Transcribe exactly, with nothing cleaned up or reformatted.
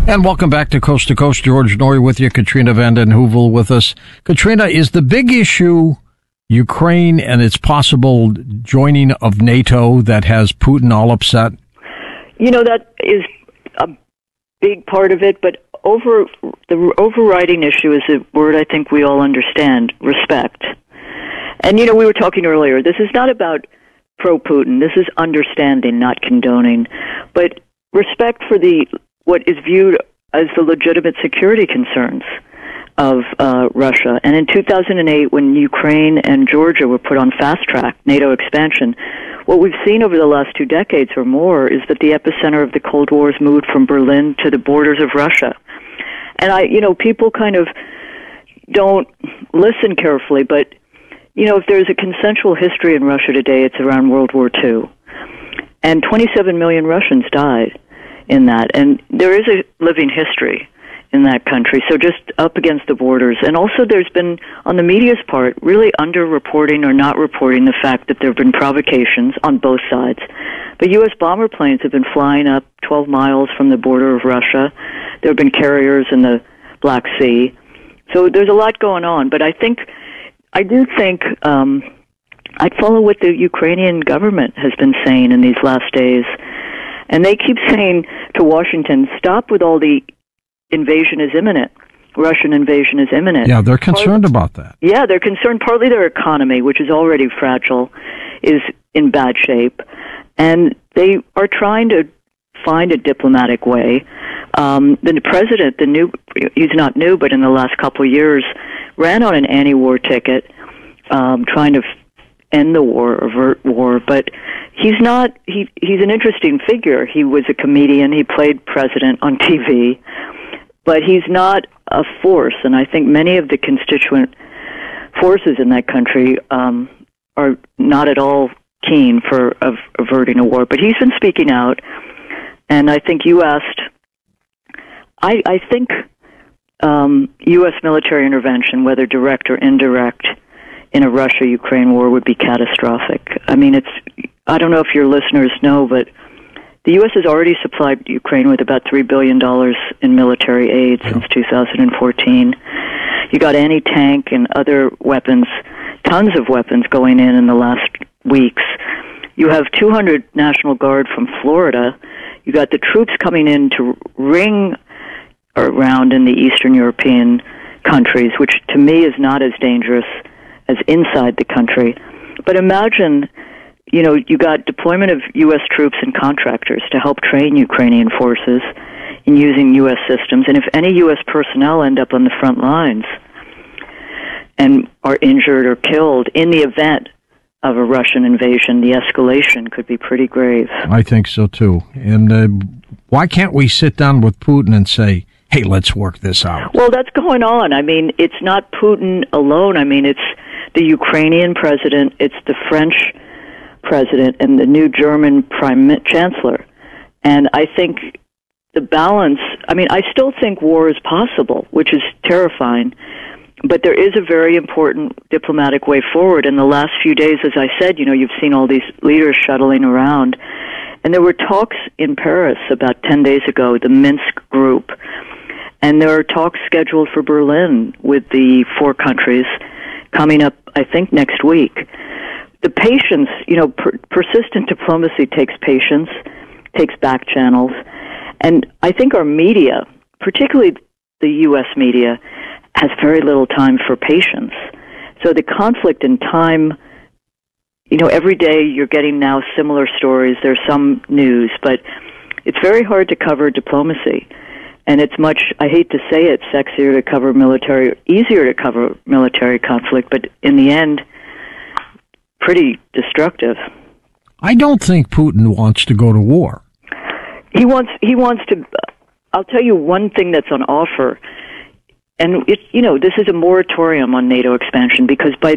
And welcome back to Coast to Coast. George Noory with you, Katrina vanden Heuvel with us. Katrina, is the big issue Ukraine and its possible joining of NATO that has Putin all upset? You know, that is a big part of it, but over the overriding issue is a word I think we all understand, respect. And, you know, we were talking earlier, this is not about pro-Putin. This is understanding, not condoning. But respect for the what is viewed as the legitimate security concerns of uh, Russia. And in two thousand eight, when Ukraine and Georgia were put on fast track, NATO expansion, what we've seen over the last two decades or more is that the epicenter of the Cold War has moved from Berlin to the borders of Russia. And I, you know, people kind of don't listen carefully, but, you know, if there's a consensual history in Russia today, it's around World War Two. And twenty-seven million Russians died in that. And there is a living history in that country, so just up against the borders. And also there's been, on the media's part, really under-reporting or not reporting the fact that there have been provocations on both sides. But U S bomber planes have been flying up twelve miles from the border of Russia. There have been carriers in the Black Sea. So there's a lot going on. But I think, I do think, um, I'd follow what the Ukrainian government has been saying in these last days. And they keep saying to Washington, stop with all the invasion is imminent. Russian invasion is imminent. Yeah, they're concerned Part, about that. Yeah, they're concerned. Partly their economy, which is already fragile, is in bad shape. And they are trying to find a diplomatic way. Um, the president, the new, he's not new, but in the last couple of years, ran on an anti-war ticket, um, trying to end the war, avert war, but he's not, he, he's an interesting figure. He was a comedian, he played president on T V, but he's not a force, and I think many of the constituent forces in that country um, are not at all keen for av- averting a war, but he's been speaking out, and I think you asked, I, I think um, U S military intervention, whether direct or indirect, in a Russia-Ukraine war would be catastrophic. I mean, it's, I don't know if your listeners know, but the U S has already supplied Ukraine with about three billion dollars in military aid yeah. since two thousand fourteen. You got anti-tank and other weapons, tons of weapons going in in the last weeks. You have two hundred National Guard from Florida. You got the troops coming in to ring around in the Eastern European countries, which to me is not as dangerous as inside the country. But imagine, you know, you got deployment of U S troops and contractors to help train Ukrainian forces in using U S systems. And if any U S personnel end up on the front lines and are injured or killed in the event of a Russian invasion, the escalation could be pretty grave. I think so, too. And uh, why can't we sit down with Putin and say, hey, let's work this out? Well, that's going on. I mean, it's not Putin alone. I mean, it's the Ukrainian president, it's the French president, and the new German prime chancellor. And I think the balance, I mean, I still think war is possible, which is terrifying, but there is a very important diplomatic way forward. In the last few days, as I said, you know, you've seen all these leaders shuttling around, and there were talks in Paris about ten days ago, the Minsk group, and there are talks scheduled for Berlin with the four countries coming up, I think, next week. The patience, you know, per- persistent diplomacy takes patience, takes back channels, and I think our media, particularly the U S media, has very little time for patience. So the conflict in time, you know, every day you're getting now similar stories. There's some news, but it's very hard to cover diplomacy. And it's much, I hate to say it, sexier to cover military, easier to cover military conflict, but in the end, pretty destructive. I don't think Putin wants to go to war. He wants, he wants to, I'll tell you one thing that's on offer, and it, you know, this is a moratorium on NATO expansion, because by